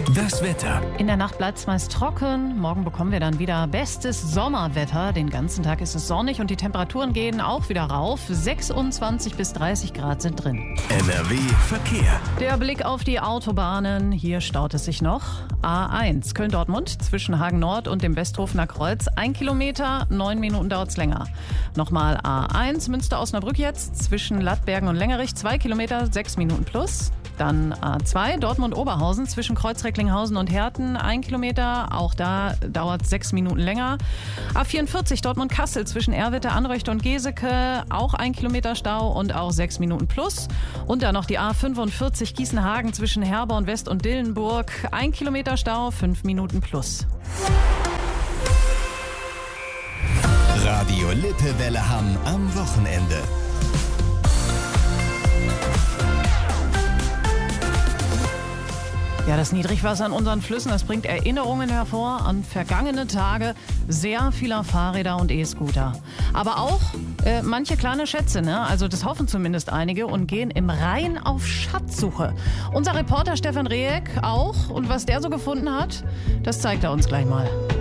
Das Wetter. In der Nacht bleibt es meist trocken. Morgen bekommen wir dann wieder bestes Sommerwetter. Den ganzen Tag ist es sonnig und die Temperaturen gehen auch wieder rauf. 26 bis 30 Grad sind drin. NRW Verkehr. Der Blick auf die Autobahnen. Hier staut es sich noch. A1 Köln-Dortmund zwischen Hagen Nord und dem Westhofener Kreuz. 1 Kilometer, 9 Minuten dauert es länger. Nochmal A1 Münster-Osnabrück jetzt zwischen Lattbergen und Längerich. 2 Kilometer, 6 Minuten plus. Dann A2 Dortmund-Oberhausen zwischen Kreuz-Recklinghausen und Herten. 1 Kilometer, auch da dauert 6 Minuten länger. A44 Dortmund-Kassel zwischen Erwitte, Anröchte und Geseke. Auch 1 Kilometer Stau und auch 6 Minuten plus. Und dann noch die A45 Gießen-Hagen zwischen Herborn West und Dillenburg. 1 Kilometer Stau, 5 Minuten plus. Radio Lippewelle Hamm am Wochenende. Ja, das Niedrigwasser in unseren Flüssen, das bringt Erinnerungen hervor an vergangene Tage sehr vieler Fahrräder und E-Scooter. Aber auch manche kleine Schätze, ne? Also das hoffen zumindest einige und gehen im Rhein auf Schatzsuche. Unser Reporter Stefan Rehek auch. Und was der so gefunden hat, das zeigt er uns gleich mal.